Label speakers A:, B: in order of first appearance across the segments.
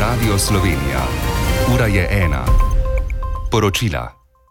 A: Radio Slovenija. Ura je 1. Poročila.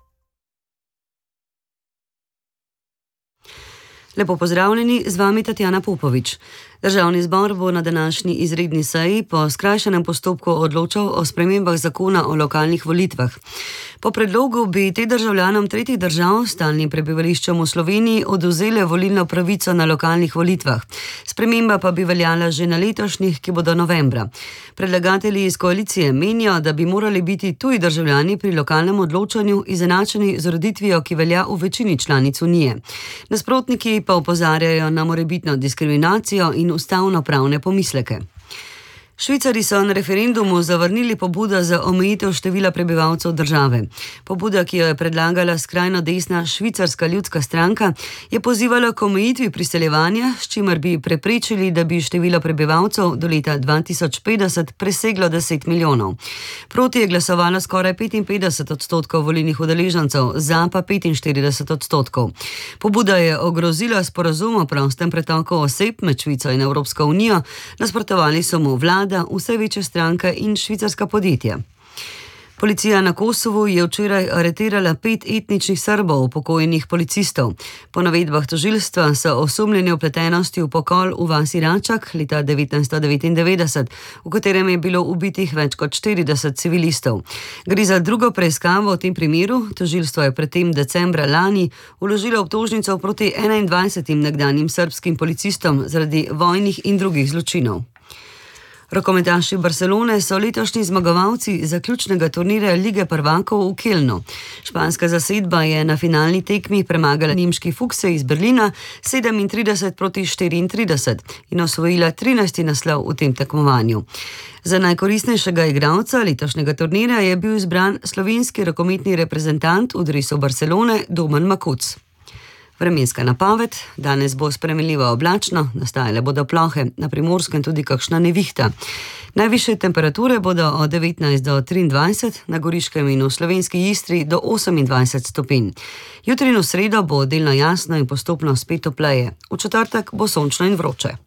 B: Lepo pozdravljeni, z vami Tatjana Popovič. Državni zbor bo na današnji izredni seji po skrajšanem postopku odločal o spremembah zakona o lokalnih volitvah. Po predlogu bi te državljanom tretjih držav s stalnim prebivališčem v Sloveniji odvzele volilno pravico na lokalnih volitvah. Sprememba pa bi veljala že na letošnjih, ki bodo novembra. Predlagatelji iz koalicije menijo, da bi morali biti tuji državljani pri lokalnem odločanju izenačeni z ureditvijo, ki velja v večini članic Unije. Nasprotniki pa opozarjajo na morebitno diskriminacijo in ustavno-pravne pomisleke. Švicarji so na referendumu zavrnili pobudo za omejitev števila prebivalcev države. Pobuda, ki jo je predlagala skrajno desna Švicarska ljudska stranka, je pozivala k omejitvi priseljevanja, s čimer bi preprečili, da bi število prebivalcev do leta 2050 preseglo 10 milijonov. Proti je glasovalo skoraj 55% volilnih udeležencev, za pa 45%. Pobuda je ogrozila sporazum o prostem pretoku oseb med Švico in Evropsko unijo, nasprotovali so mu vlada, vse večje stranke in švicarska podjetja. Policija na Kosovu je včeraj aretirala 5 etničnih Srbov, upokojenih policistov. Po navedbah tožilstva so osumljeni vpletenosti v pokol v vasi Račak leta 1999, v katerem je bilo ubitih več kot 40 civilistov. Gre za drugo preiskavo v tem primeru. Tožilstvo je predtem decembra lani vložilo obtožnico proti 21 nekdanjim srbskim policistom zaradi vojnih in drugih zločinov. Rokometaši Barcelone so letošnji zmagovalci zaključnega turnirja Lige prvakov v Kelnu. Španska zasedba je na finalni tekmi premagala nemški Fuchse iz Berlina 37-34 in osvojila 13. naslov v tem tekmovanju. Za najkoristnejšega igralca letošnjega turnirja je bil izbran slovenski rokometni reprezentant v dresu Barcelone Domen Makuc. Vremenska napoved: danes bo spremenljivo oblačno, nastajale bodo plohe, na Primorskem tudi kakšna nevihta. Najvišje temperature bodo od 19 do 23, na Goriškem in v slovenski Istri do 28 stopinj. Jutri in v sredo bo delno jasno in postopno spet topleje. V četrtek bo sončno in vroče.